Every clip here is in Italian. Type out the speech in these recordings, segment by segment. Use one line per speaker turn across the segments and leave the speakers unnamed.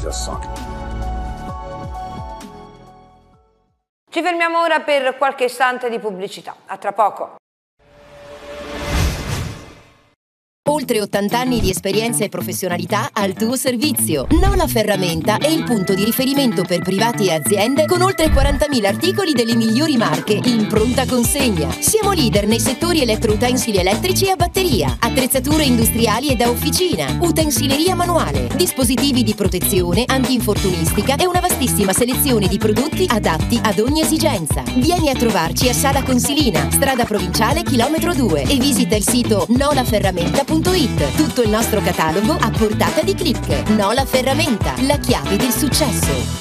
mobilisation.
Ci fermiamo ora per qualche istante di pubblicità. A tra poco.
Oltre 80 anni di esperienza e professionalità al tuo servizio. Nola Ferramenta è il punto di riferimento per privati e aziende con oltre 40.000 articoli delle migliori marche in pronta consegna. Siamo leader nei settori elettroutensili elettrici e a batteria, attrezzature industriali e da officina, utensileria manuale, dispositivi di protezione, antinfortunistica e una vastissima selezione di prodotti adatti ad ogni esigenza. Vieni a trovarci a Sala Consilina, strada provinciale chilometro 2 e visita il sito nolaferramenta.it. Tutto il nostro catalogo a portata di click. Nola Ferramenta, la chiave del successo.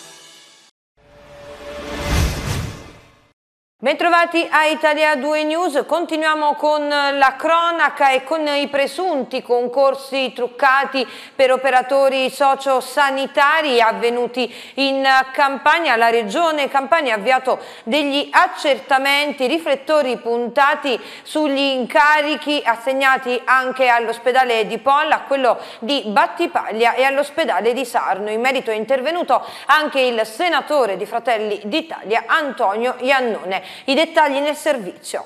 Bentrovati a Italia 2 News, continuiamo con la cronaca e con i presunti concorsi truccati per operatori sociosanitari avvenuti in Campania. La Regione Campania ha avviato degli accertamenti, riflettori puntati sugli incarichi assegnati anche all'ospedale di Polla, a quello di Battipaglia e all'ospedale di Sarno. In merito è intervenuto anche il senatore di Fratelli d'Italia Antonio Iannone. I dettagli nel servizio.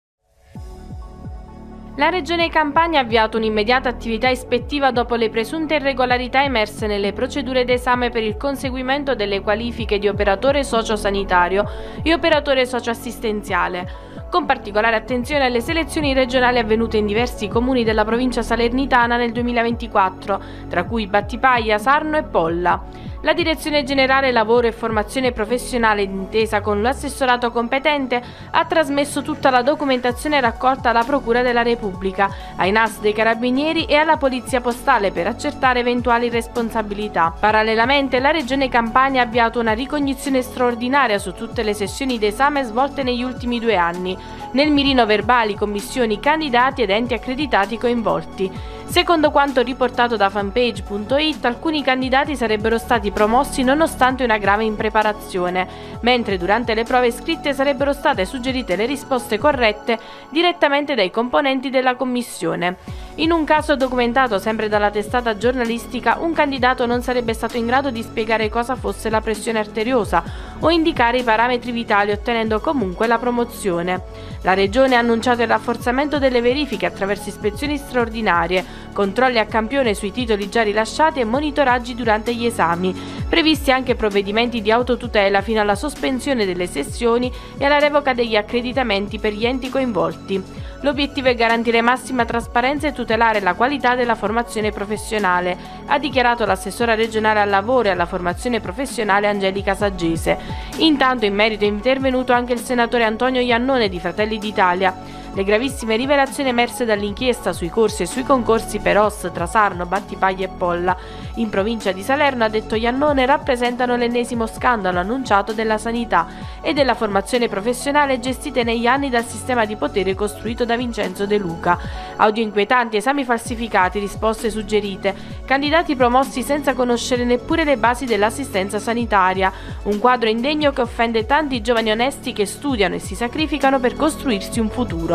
La Regione Campania ha avviato un'immediata attività ispettiva dopo le presunte irregolarità emerse nelle procedure d'esame per il conseguimento delle qualifiche di operatore sociosanitario e operatore socioassistenziale, con particolare attenzione alle selezioni regionali avvenute in diversi comuni della provincia salernitana nel 2024, tra cui Battipaglia, Sarno e Polla. La Direzione Generale Lavoro e Formazione Professionale, d'intesa con l'assessorato competente, ha trasmesso tutta la documentazione raccolta alla Procura della Repubblica, ai NAS dei Carabinieri e alla Polizia Postale per accertare eventuali responsabilità. Parallelamente, la Regione Campania ha avviato una ricognizione straordinaria su tutte le sessioni d'esame svolte negli ultimi 2 anni, nel mirino verbali, commissioni, candidati ed enti accreditati coinvolti. Secondo quanto riportato da fanpage.it, alcuni candidati sarebbero stati promossi nonostante una grave impreparazione, mentre durante le prove scritte sarebbero state suggerite le risposte corrette direttamente dai componenti della commissione. In un caso documentato sempre dalla testata giornalistica, un candidato non sarebbe stato in grado di spiegare cosa fosse la pressione arteriosa o indicare i parametri vitali, ottenendo comunque la promozione. La Regione ha annunciato il rafforzamento delle verifiche attraverso ispezioni straordinarie, controlli a campione sui titoli già rilasciati e monitoraggi durante gli esami, previsti anche provvedimenti di autotutela fino alla sospensione delle sessioni e alla revoca degli accreditamenti per gli enti coinvolti. L'obiettivo è garantire massima trasparenza e tutelare la qualità della formazione professionale, ha dichiarato l'assessora regionale al lavoro e alla formazione professionale Angelica Saggese. Intanto in merito è intervenuto anche il senatore Antonio Iannone di Fratelli d'Italia. Le gravissime rivelazioni emerse dall'inchiesta sui corsi e sui concorsi per OS tra Sarno, Battipaglia e Polla, in provincia di Salerno, ha detto Iannone, rappresentano l'ennesimo scandalo annunciato della sanità e della formazione professionale gestite negli anni dal sistema di potere costruito da Vincenzo De Luca. Audio inquietanti, esami falsificati, risposte suggerite, candidati promossi senza conoscere neppure le basi dell'assistenza sanitaria, un quadro indegno che offende tanti giovani onesti che studiano e si sacrificano per costruirsi un futuro.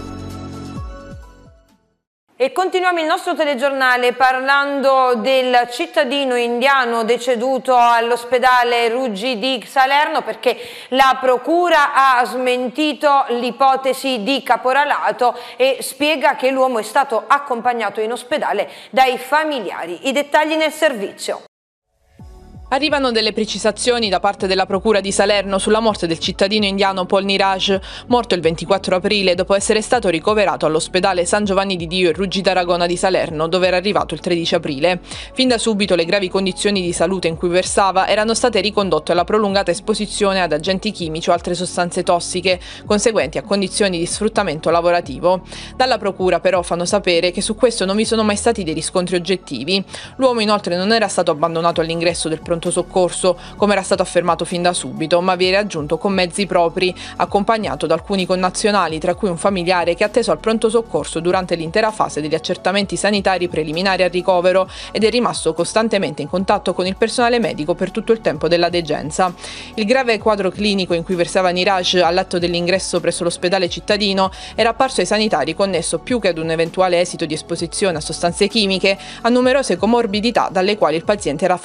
E continuiamo il nostro telegiornale parlando del cittadino indiano deceduto all'ospedale Ruggi di Salerno, perché la procura ha smentito l'ipotesi di caporalato e spiega che l'uomo è stato accompagnato in ospedale dai familiari. I dettagli nel servizio.
Arrivano delle precisazioni da parte della Procura di Salerno sulla morte del cittadino indiano Paul Niraj, morto il 24 aprile dopo essere stato ricoverato all'ospedale San Giovanni di Dio e Ruggi d'Aragona di Salerno, dove era arrivato il 13 aprile. Fin da subito le gravi condizioni di salute in cui versava erano state ricondotte alla prolungata esposizione ad agenti chimici o altre sostanze tossiche, conseguenti a condizioni di sfruttamento lavorativo. Dalla Procura però fanno sapere che su questo non vi sono mai stati dei riscontri oggettivi. L'uomo inoltre non era stato abbandonato all'ingresso del pronto soccorso, come era stato affermato fin da subito, ma vi era raggiunto con mezzi propri, accompagnato da alcuni connazionali, tra cui un familiare che ha atteso al pronto soccorso durante l'intera fase degli accertamenti sanitari preliminari al ricovero ed è rimasto costantemente in contatto con il personale medico per tutto il tempo della degenza. Il grave quadro clinico in cui versava Niraj all'atto dell'ingresso presso l'ospedale cittadino era apparso ai sanitari connesso più che ad un eventuale esito di esposizione a sostanze chimiche a numerose comorbidità dalle quali il paziente era